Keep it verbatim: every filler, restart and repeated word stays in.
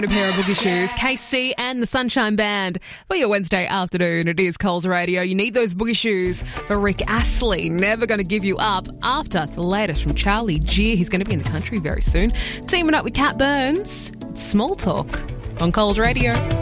A pair of boogie shoes, K C and the Sunshine Band for your Wednesday afternoon. It is Coles Radio. You need those boogie shoes for Rick Astley. Never going to give you up after the latest from Charlie G. He's going to be in the country very soon. Teaming up with Cat Burns. It's Small Talk on Coles Radio.